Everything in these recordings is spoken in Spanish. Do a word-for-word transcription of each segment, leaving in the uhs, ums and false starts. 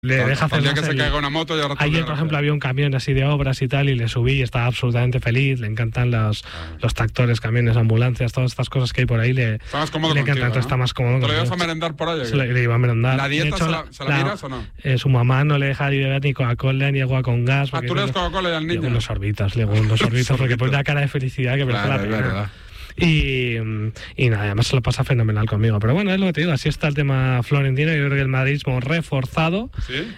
Le Claro, deja hacer el día más que se el- caiga una moto ya Ayer, por ejemplo, había un camión así de obras y tal, y le subí y estaba absolutamente feliz. Le encantan los, Ah. los tractores, camiones, ambulancias, todas estas cosas que hay por ahí. Le, Está más cómodo le contigo, encanta, entonces ¿no? está más cómodo. ¿Te lo conmigo. ibas a merendar por ahí? Se le, le iba a merendar. ¿La dieta De hecho, se la, se la miras o no? eh, su mamá no le deja ni beber ni Coca-Cola ni agua con gas. Ah, porque tú le das dice, Coca-Cola y al le niño. hago unos sorbitos, le hago unos sorbitos porque pone una cara de felicidad que merece Claro, la es pena. verdad. Y, y nada, además se lo pasa fenomenal conmigo. Pero bueno, es lo que te digo, así está el tema florentino. Yo creo que el madridismo reforzado. ¿Sí?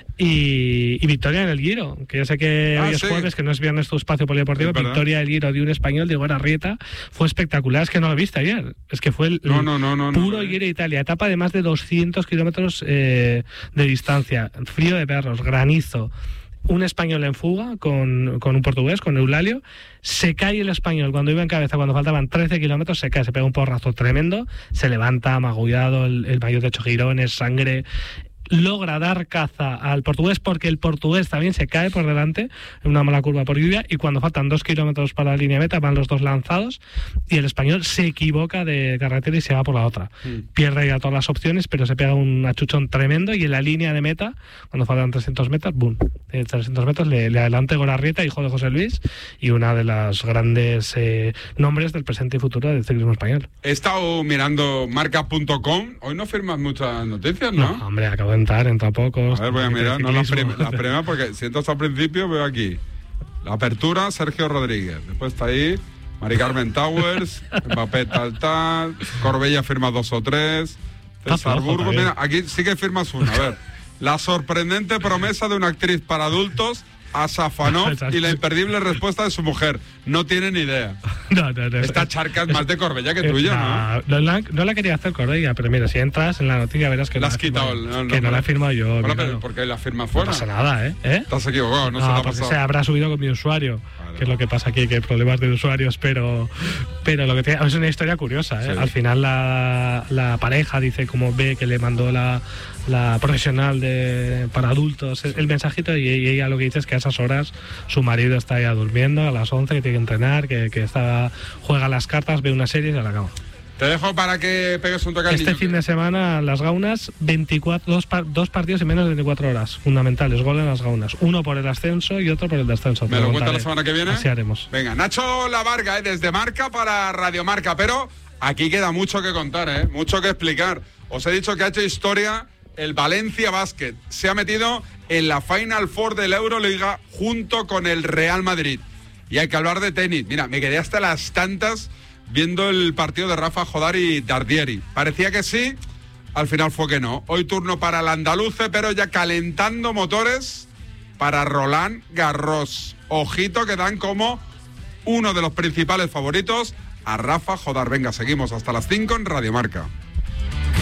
Y, y victoria en el Giro, que yo sé que Ah, hoy es sí. jueves, que no es viernes tu espacio polideportivo. Es verdad. Victoria del Giro de un español, Diego Arrieta, fue espectacular. Es que no lo viste ayer, es que fue el, No, el no, no, no, no, puro eh. Giro de Italia, etapa de más de doscientos kilómetros eh, de distancia, frío de perros, granizo. Un español en fuga con, con un portugués, con Eulalio. Se cae el español cuando iba en cabeza, cuando faltaban trece kilómetros, se cae, se pega un porrazo tremendo, se levanta magullado, el, el maillot hecho girones, sangre. Logra dar caza al portugués porque el portugués también se cae por delante en una mala curva por lluvia, y cuando faltan dos kilómetros para la línea meta van los dos lanzados y el español se equivoca de carretera y se va por la otra. Mm. Pierde ya todas las opciones, pero se pega un achuchón tremendo, y en la línea de meta, cuando faltan trescientos metros, boom, eh, trescientos metros le, le adelanta Gorarrieta, hijo de José Luis, y una de las grandes eh, nombres del presente y futuro del ciclismo español. He estado mirando marca punto com. Hoy no firmas muchas noticias, ¿no? No, hombre, acabo de entrar, entra pocos. A ver, voy a mirar, no las, ciclismo. prim las primeras, porque si entras al principio veo aquí la apertura, Sergio Rodríguez, después está ahí Mari Carmen Towers, Mbappé tal tal, Corbella firma dos o tres, Está César flojo, Burgos, también. mira, aquí sí que firmas una, a ver, la sorprendente promesa de una actriz para adultos a Safanov y la imperdible respuesta de su mujer, no tiene ni idea. No, no, no. Esta charca es más de Corbella que tuya, ¿no? No, no, la, no la quería hacer Corbella, pero mira, si entras en la noticia verás que La no has he firmado quitado, yo. no, no, que no no. la he firmado yo. Bueno, claro. pero ¿por qué la firmas No fuera? pasa nada, ¿eh? ¿Eh? Te has equivocado, no, No, se te ha porque pasado. se habrá subido con mi usuario, Vale, que es lo que pasa aquí, que hay problemas de usuarios, pero pero lo que tiene, es una historia curiosa, ¿eh? Sí. Al final la, la pareja dice como ve que le mandó la, la profesional de para adultos el, el mensajito, y, y ella lo que dice es que a esas horas su marido está ya durmiendo, a las once, que tiene que entrenar, que, que está, juega las cartas, ve una serie y se la acaba. Te dejo para que pegues un toque al Este niño, fin que- de semana las Gaunas, veinticuatro, dos, par- dos partidos en menos de veinticuatro horas, fundamentales, gol en las Gaunas, uno por el ascenso y otro por el descenso. ¿Me Te lo cuentas contaré. la semana que viene? Así haremos. Venga, Nacho Lavarga, ¿eh? Desde Marca para Radio Marca, pero aquí queda mucho que contar, ¿eh? Mucho que explicar. Os he dicho que ha hecho historia el Valencia Basket. Se ha metido en la Final Four de la Euroliga junto con el Real Madrid. Y hay que hablar de tenis. Mira, me quedé hasta las tantas viendo el partido de Rafa Jodar y Dardieri. Parecía que sí, al final fue que no. Hoy turno para el andaluce, pero ya calentando motores para Roland Garros. Ojito que dan como uno de los principales favoritos a Rafa Jodar. Venga, seguimos hasta las cinco en Radio Marca.